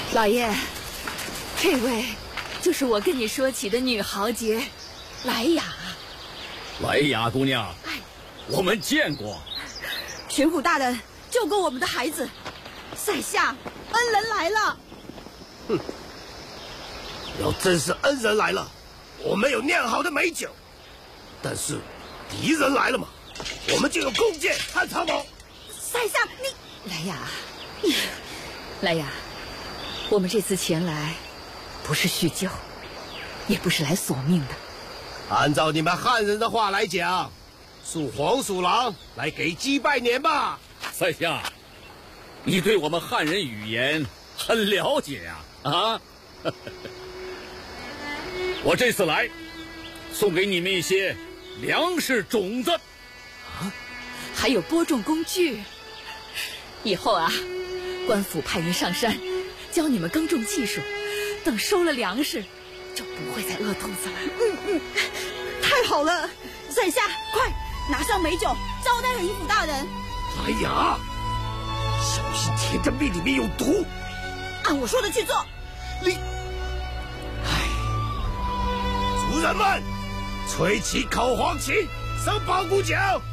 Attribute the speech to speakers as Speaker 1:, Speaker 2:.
Speaker 1: 老爷，这位就是我跟你说起的女豪杰，莱雅。
Speaker 2: 莱雅姑娘，我们见过。
Speaker 3: 巡抚大人救过我们的孩子，在下恩人来了。
Speaker 4: 哼，要真是恩人来了，我们有酿好的美酒；但是敌人来了嘛，我们就有弓箭和长矛。
Speaker 3: 在下你，
Speaker 1: 莱雅，莱雅，我们这次前来，不是叙旧，也不是来索命的。
Speaker 4: 按照你们汉人的话来讲，属黄鼠狼来给鸡拜年吧。
Speaker 2: 在下，你对我们汉人语言很了解呀！啊，我这次来，送给你们一些粮食种子，
Speaker 1: 还有播种工具。以后啊，官府派人上山，教你们耕种技术，等收了粮食，就不会再饿肚子了。
Speaker 3: 太好了！在下快拿上美酒招待巡抚大人。
Speaker 4: 莱雅，小心甜的蜜里面有毒。
Speaker 3: 按我说的去做。
Speaker 4: 你，族人们，吹起口簧琴，升宝鼓角。